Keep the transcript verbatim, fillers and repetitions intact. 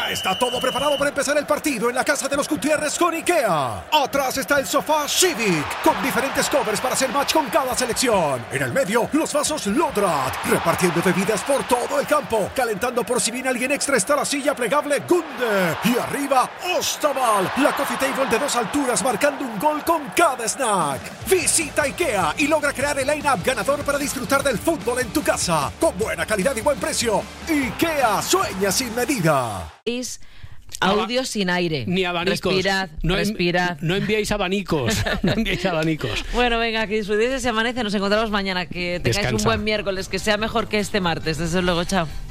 Ya está todo preparado para empezar el partido en la casa de los Gutiérrez con IKEA. Atrás está el sofá Civic, con diferentes covers para hacer match con cada selección. En el medio, los vasos Lodrat, repartiendo bebidas por todo el campo. Calentando por si viene alguien extra está la silla plegable Gunde. Y arriba, Ostaval, la coffee table de dos alturas marcando un gol con cada snack. Visita IKEA y logra crear el line-up ganador para disfrutar del fútbol en tu casa. Con buena calidad y buen precio. IKEA, sueña sin medida. Audio Aba- sin aire. Ni abanicos. Respirad, no respirad. En, no enviéis abanicos. No enviéis abanicos. Bueno, venga, que disfrutéis ese amanece. Nos encontramos mañana. Que tengáis Descansa. un buen miércoles. Que sea mejor que este martes. Desde luego, chao.